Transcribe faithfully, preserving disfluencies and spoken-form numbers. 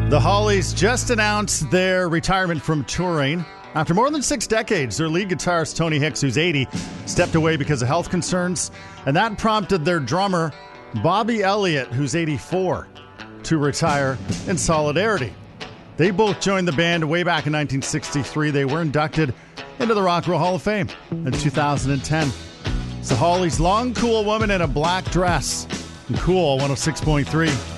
The Hollies just announced their retirement from touring. After more than six decades, their lead guitarist, Tony Hicks, who's eighty, stepped away because of health concerns. And that prompted their drummer, Bobby Elliott, who's eighty-four, to retire in solidarity. They both joined the band way back in nineteen sixty-three. They were inducted into the Rock and Roll Hall of Fame in two thousand ten. It's the Hollies' Long Cool Woman in a Black Dress. And Cool one oh six point three.